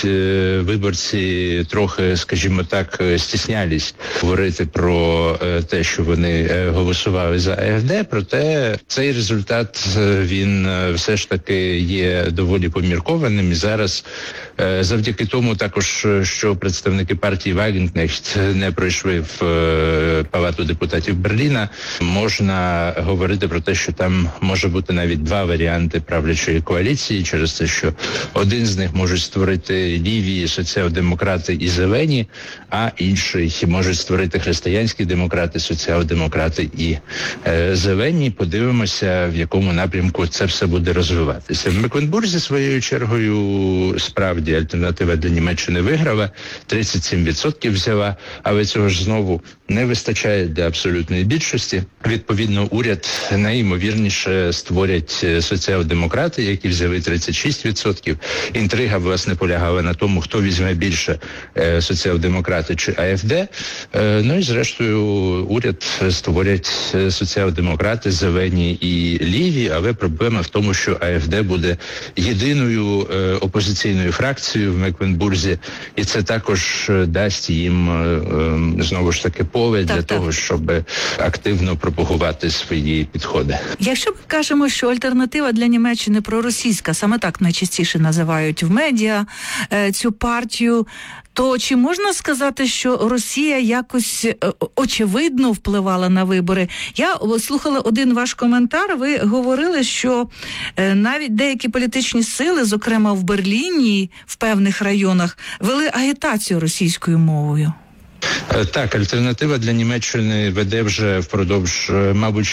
виборці трохи, скажімо так, стіснялись говорити про те, що вони голосували за АФД, проте цей результат, він все ж таки є доволі поміркованим, і зараз завдяки тому також, що представники партії Вагенкнехт не пройшли в Палату депутатів Берліна, можна говорити про те, що там може бути навіть два варіанти правлячої коаліції, через те, що один з них можуть створити ліві соціал-демократи і зелені, а інший можуть створити християнські демократи, соціал-демократи і е, зелені. Подивимося, в якому напрямку це все буде розвиватися. В Мекленбурзі, своєю чергою, справді альтернатива для Німеччини виграла, тридцять сім відсотків взяла, але цього ж знову не вистачає для абсолютної більшості. Відповідно, уряд найімовірніше створять соціал-демократи, які взяли тридцять шість відсотків. Інтрига, власне, полягала на тому, хто візьме більше, соціал-демократи чи АФД. Ну і, зрештою, уряд створять соціал-демократи, зелені і ліві, але проблема в тому, що АФД буде єдиною опозиційною фракцією в Мекленбурзі, і це також дасть їм, знову ж таки, поле Так, для так. того, щоб активно пропагувати свої підходи. Якщо ми кажемо, що альтернатива для Німеччини проросійська, саме так найчастіше називають в медіа е, цю партію, то чи можна сказати, що Росія якось е, очевидно впливала на вибори? Я о, слухала один ваш коментар, ви говорили, що е, навіть деякі політичні сили, зокрема в Берліні, в певних районах, вели агітацію російською мовою. Так, альтернатива для Німеччини веде вже впродовж, мабуть,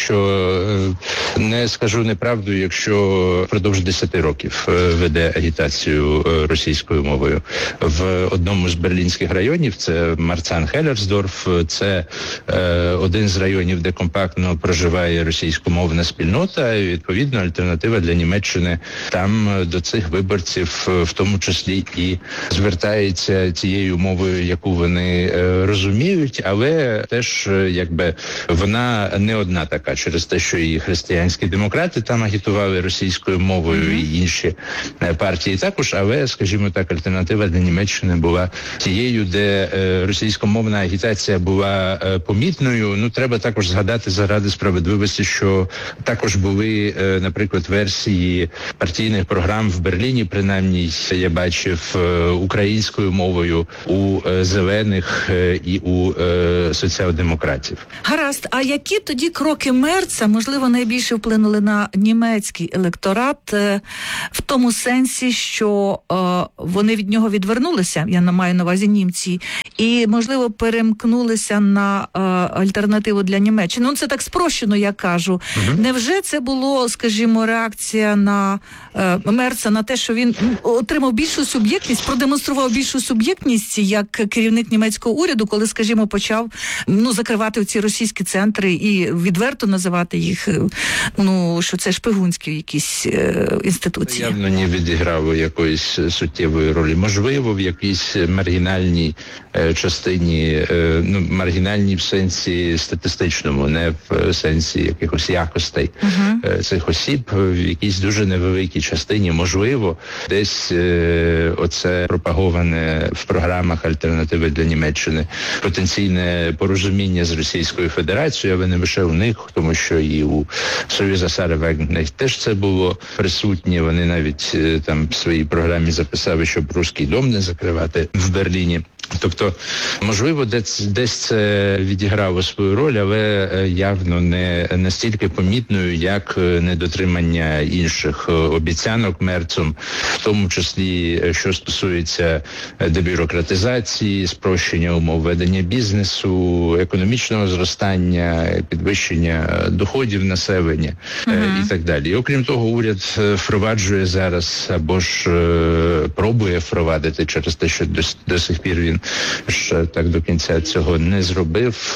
що не скажу неправду, якщо впродовж десяти років веде агітацію російською мовою. В одному з берлінських районів, це Марцан-Хеллерсдорф, це е, один з районів, де компактно проживає російськомовна спільнота, і, відповідно, альтернатива для Німеччини там до цих виборців в тому числі і звертається тією мовою, яку вони е, розуміють, але теж якби вона не одна така, через те, що і християнські демократи там агітували російською мовою, mm-hmm. і інші партії також, але, скажімо так, альтернатива для Німеччини була тією, де е, російськомовна агітація була е, помітною. Ну, треба також згадати заради справедливості, що також були, е, наприклад, версії партійних програм в Берліні, принаймні, я бачив, е, українською мовою у е, зелених е, і у е, соціал-демократів. Гаразд, а які тоді кроки Мерца, можливо, найбільше вплинули на німецький електорат е, в тому сенсі, що е, вони від нього відвернулися, я маю на увазі німці, і, можливо, перемкнулися на е, альтернативу для Німеччини? Ну, це так спрощено, я кажу. Угу. Невже це було, скажімо, реакція на е, Мерца, на те, що він отримав більшу суб'єктність, продемонстрував більшу суб'єктність як керівник німецького уряду, коли, скажімо, почав ну закривати ці російські центри і відверто називати їх, ну, що це шпигунські якісь е, інституції? Явно не відіграло якоїсь суттєвої ролі. Можливо, в якійсь маргінальній е, частині, е, ну, маргінальній в сенсі статистичному, не в сенсі якихось якостей uh-huh. е, цих осіб, в якійсь дуже невеликій частині, можливо, десь е, оце пропаговане в програмах альтернативи для Німеччини потенційне порозуміння з Російською Федерацією, але не лише у них, тому що і у Союза Сари Вагнер теж це було присутнє. Вони навіть там в своїй програмі записали, щоб Руський дом не закривати в Берліні. Тобто, можливо, десь, десь це відіграло свою роль, але явно не настільки помітною, як недотримання інших обіцянок Мерцом, в тому числі, що стосується дебюрократизації, спрощення умов ведення бізнесу, економічного зростання, підвищення доходів населення uh-huh. і так далі. І, окрім того, уряд впроваджує зараз, або ж пробує впровадити через те, що до, до сих пір він ще так до кінця цього не зробив.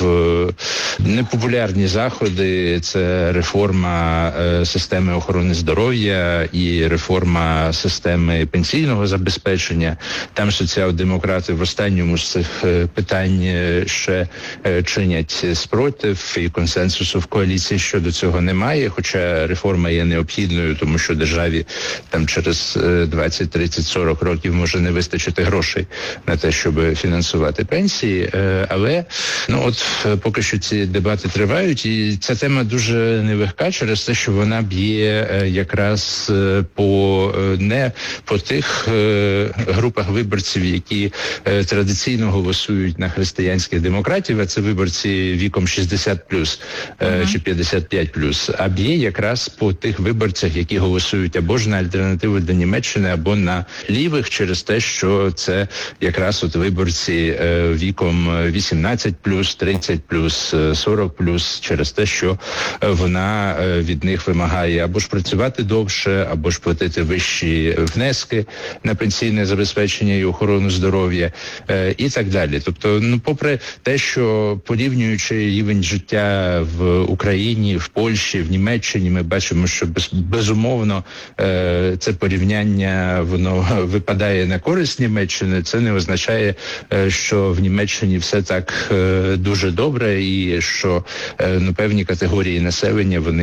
Непопулярні заходи – це реформа системи охорони здоров'я і реформа системи пенсійного забезпечення. Там соціал-демократи в останньому з цих питань ще чинять спротив, і консенсусу в коаліції щодо цього немає, хоча реформа є необхідною, тому що державі там через двадцять, тридцять, сорок років може не вистачити грошей на те, щоб фінансувати пенсії, але ну от поки що ці дебати тривають, і ця тема дуже нелегка через те, що вона б'є якраз по не по тих групах виборців, які традиційно голосують на християнських демократів, а це виборці віком шістдесят плюс uh-huh. чи п'ятдесят п'ять плюс, а б'є якраз по тих виборцях, які голосують або ж на альтернативу для Німеччини, або на лівих, через те, що це якраз от виборці е, віком вісімнадцять плюс, тридцять плюс, сорок плюс, через те, що вона е, від них вимагає або ж працювати довше, або ж платити вищі внески на пенсійне забезпечення і охорону здоров'я е, і так далі. Тобто, ну, попри те, що порівнюючи рівень життя в Україні, в Польщі, в Німеччині, ми бачимо, що без, безумовно е, це порівняння, воно випадає на користь Німеччини. Це не означає, що в Німеччині все так дуже добре і що ну, певні категорії населення вони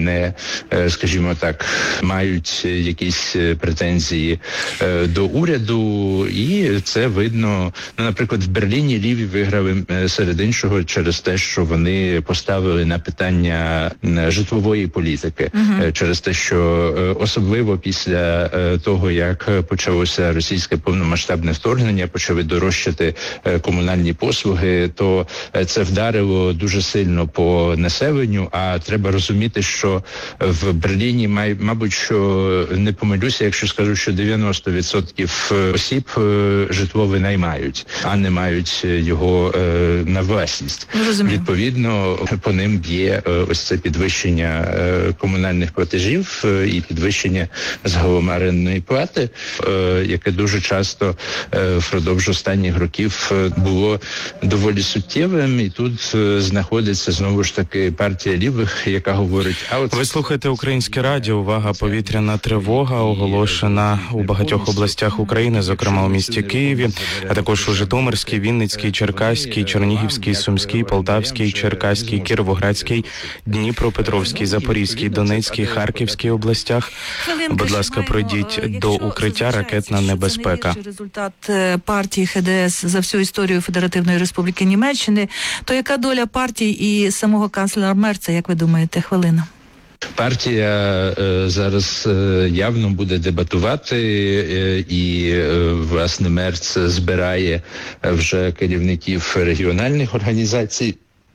не, скажімо так, мають якісь претензії до уряду, і це видно. Ну, наприклад, в Берліні ліві виграли серед іншого через те, що вони поставили на питання житлової політики, uh-huh. через те, що особливо після того, як почалося російське повномасштабне вторгнення, почали дорожчати комунальні послуги, то це вдарило дуже сильно по населенню, а треба розуміти, що в Берліні, май, мабуть, що не помилюся, якщо скажу, що дев'яносто відсотків осіб житло винаймають, а не мають його на власність. Розумію. Відповідно, по ним б'є ось це підвищення комунальних платежів і підвищення загалом орендної плати, яке дуже часто впродовж останніх років було доволі суттєвим. І тут знаходиться знову ж таки партія лівих, яка говорить, а от ви слухаєте Українське радіо. Увага, повітряна тривога оголошена у багатьох областях України, зокрема у місті Києві, а також у Житомирській, Вінницькій, Черкаській, Чернігівській, Сумській, Полтавській, Черкаській, Кіровоградській, Дніпропетровській, Запорізькій, Донецькій, Харківській областях. Будь ласка, пройдіть до укриття «Ракетна небезпека». Результат партії ХДС за всю історію Федеративної Республіки Німеччини. То яка доля партії і самого канцлера Мерца, як ви думаєте, хвилина? Партія е, зараз е, явно буде дебатувати, е, і е, власне Мерц збирає вже керівників регіональних організацій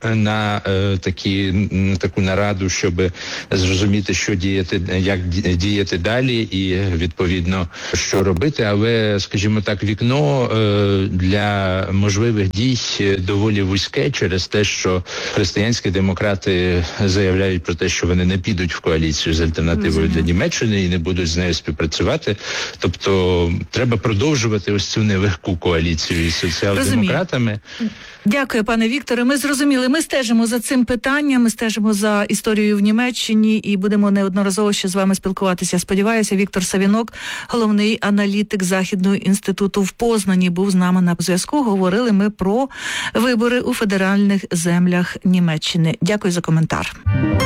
на е, такі на таку нараду, щоб зрозуміти, що діяти, як діяти далі, і відповідно що робити. Але, скажімо так, вікно е, для можливих дій доволі вузьке через те, що християнські демократи заявляють про те, що вони не підуть в коаліцію з альтернативою для Німеччини і не будуть з нею співпрацювати. Тобто треба продовжувати ось цю нелегку коаліцію із соціал-демократами. Дякую, пане Вікторе. Ми зрозуміли. Ми стежимо за цим питанням, ми стежимо за історією в Німеччині і будемо неодноразово ще з вами спілкуватися. Сподіваюся, Віктор Савінок, головний аналітик Західного інституту в Познані, був з нами на зв'язку. Говорили ми про вибори у федеральних землях Німеччини. Дякую за коментар.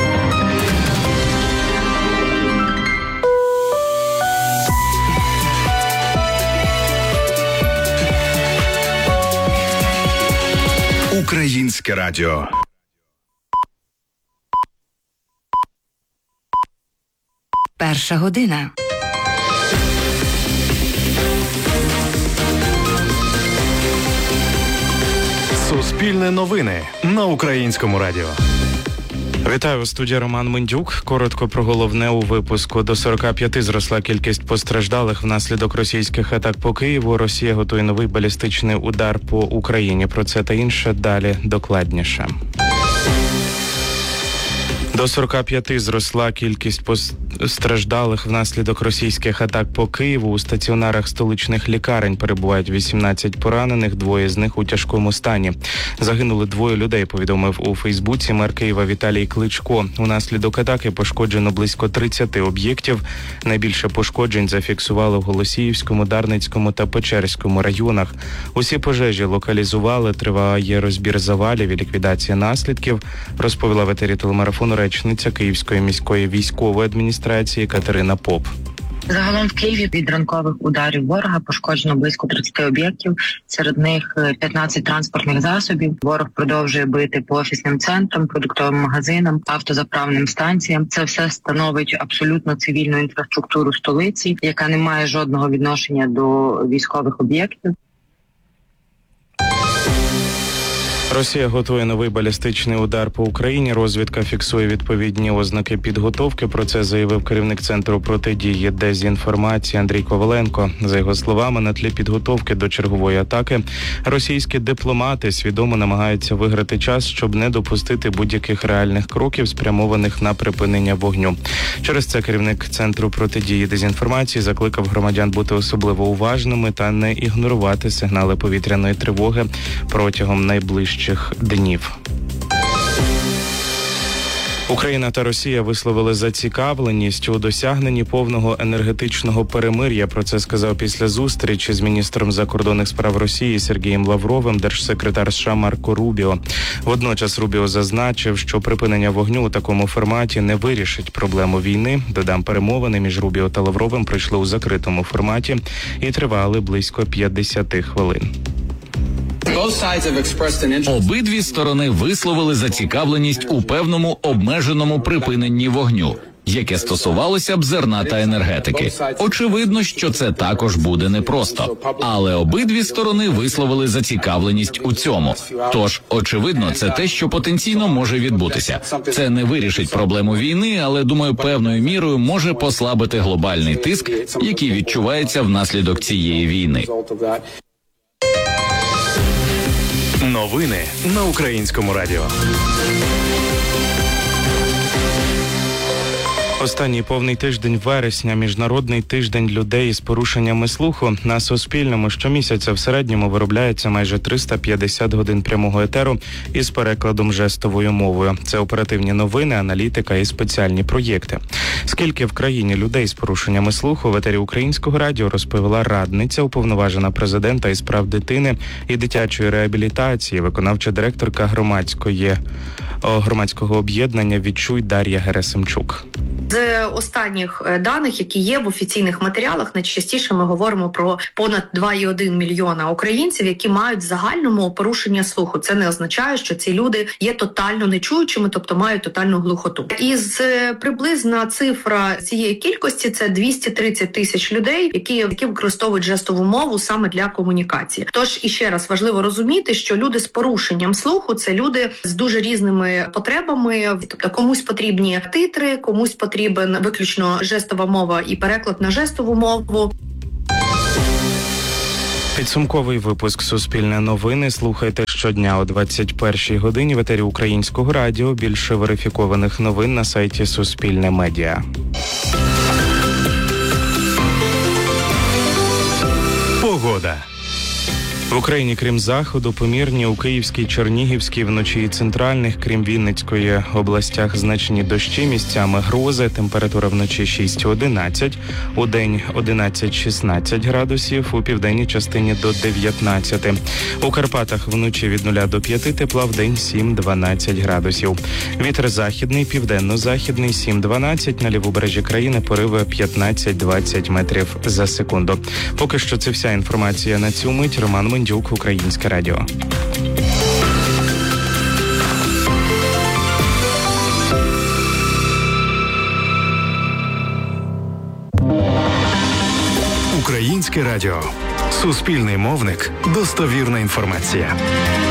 Українське радіо. Перша година. Суспільне новини на Українському радіо. Вітаю, у студії Роман Мендюк. Коротко про головне у випуску. До сорока п'яти зросла кількість постраждалих внаслідок російських атак по Києву. Росія готує новий балістичний удар по Україні. Про це та інше далі докладніше. До сорока п'яти зросла кількість постраждалих внаслідок російських атак по Києву. У стаціонарах столичних лікарень перебувають вісімнадцять поранених, двоє з них у тяжкому стані. Загинули двоє людей, повідомив у Фейсбуці мер Києва Віталій Кличко. Унаслідок атаки пошкоджено близько тридцяти об'єктів. Найбільше пошкоджень зафіксували в Голосіївському, Дарницькому та Печерському районах. Усі пожежі локалізували, триває розбір завалів і ліквідація наслідків, розповіла в етері телемарафону речниця Київської міської військової адміністрації Катерина Поп. Загалом в Києві від ранкових ударів ворога пошкоджено близько тридцяти об'єктів, серед них п'ятнадцять транспортних засобів. Ворог продовжує бити по офісним центрам, продуктовим магазинам, автозаправним станціям. Це все становить абсолютно цивільну інфраструктуру столиці, яка не має жодного відношення до військових об'єктів. Росія готує новий балістичний удар по Україні. Розвідка фіксує відповідні ознаки підготовки. Про це заявив керівник Центру протидії дезінформації Андрій Коваленко. За його словами, на тлі підготовки до чергової атаки російські дипломати свідомо намагаються виграти час, щоб не допустити будь-яких реальних кроків, спрямованих на припинення вогню. Через це керівник Центру протидії дезінформації закликав громадян бути особливо уважними та не ігнорувати сигнали повітряної тривоги протягом найближчих днів. Україна та Росія висловили зацікавленість у досягненні повного енергетичного перемир'я. Про це сказав після зустрічі з міністром закордонних справ Росії Сергієм Лавровим держсекретар США Марко Рубіо. Водночас Рубіо зазначив, що припинення вогню у такому форматі не вирішить проблему війни. Додам, перемовини між Рубіо та Лавровим пройшли у закритому форматі і тривали близько п'ятдесят хвилин. Обидві сторони висловили зацікавленість у певному обмеженому припиненні вогню, яке стосувалося б зерна та енергетики. Очевидно, що це також буде непросто. Але обидві сторони висловили зацікавленість у цьому. Тож, очевидно, це те, що потенційно може відбутися. Це не вирішить проблему війни, але, думаю, певною мірою може послабити глобальний тиск, який відчувається внаслідок цієї війни. Новини на Українському радіо. Останній повний тиждень вересня – Міжнародний тиждень людей з порушеннями слуху. На Суспільному щомісяця в середньому виробляється майже триста п'ятдесят годин прямого етеру із перекладом жестовою мовою. Це оперативні новини, аналітика і спеціальні проєкти. Скільки в країні людей з порушеннями слуху, в етері Українського радіо розповіла радниця, уповноважена президента із прав дитини і дитячої реабілітації, виконавча директорка громадської, громадського об'єднання «Відчуй» Дар'я Герасимчук. З останніх даних, які є в офіційних матеріалах, найчастіше ми говоримо про понад два цілих одна десята мільйона українців, які мають в загальному порушення слуху. Це не означає, що ці люди є тотально нечуючими, тобто мають тотальну глухоту. Із приблизна цифра цієї кількості – це двісті тридцять тисяч людей, які, які використовують жестову мову саме для комунікації. Тож, іще раз важливо розуміти, що люди з порушенням слуху – це люди з дуже різними потребами. Тобто комусь потрібні титри, комусь потрібні Потрібен виключно жестова мова і переклад на жестову мову. Підсумковий випуск «Суспільне новини» слухайте щодня о двадцять першій годині в етері Українського радіо. Більше верифікованих новин на сайті Суспільне Медіа. Погода. В Україні, крім заходу, помірні у Київській, Чернігівській, вночі і центральних, крім Вінницької областях, значні дощі, місцями грози, температура вночі шість одинадцять, у день одинадцять шістнадцять градусів, у південній частині до дев'ятнадцяти. У Карпатах вночі від нуля до п'яти, тепла, в день сім дванадцять градусів. Вітер західний, південно-західний сім дванадцять, на лівобережжі країни пориви п'ятнадцять двадцять метрів за секунду. Поки що це вся інформація на цю мить. Роман Мендюк, Українське радіо. Українське радіо. Суспільний мовник. Достовірна інформація.